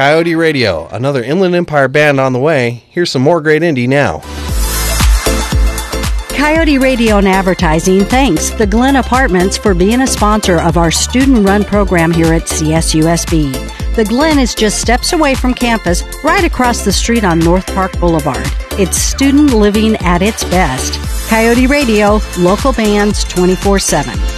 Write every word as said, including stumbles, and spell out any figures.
Coyote Radio, another Inland Empire band on the way. Here's some more great indie now. Coyote Radio and Advertising thanks the Glen Apartments for being a sponsor of our student-run program here at C S U S B. The Glen is just steps away from campus, right across the street on North Park Boulevard. It's student living at its best. Coyote Radio, local bands twenty-four seven.